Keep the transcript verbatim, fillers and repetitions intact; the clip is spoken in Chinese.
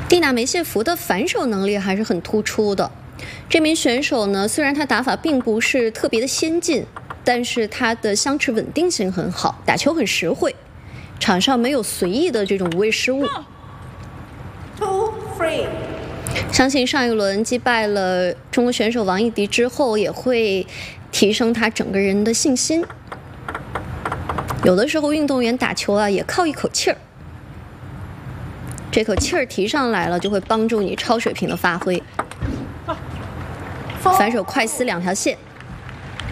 蒂娜梅谢夫的反手能力还是很突出的。这名选手呢，虽然他打法并不是特别的先进，但是他的相持稳定性很好，打球很实惠，场上没有随意的这种无谓失误。 Two free。 相信上一轮击败了中国选手王艺迪之后，也会提升他整个人的信心。有的时候运动员打球啊，也靠一口气儿。这口气儿提上来了，就会帮助你超水平的发挥。反手快撕两条线。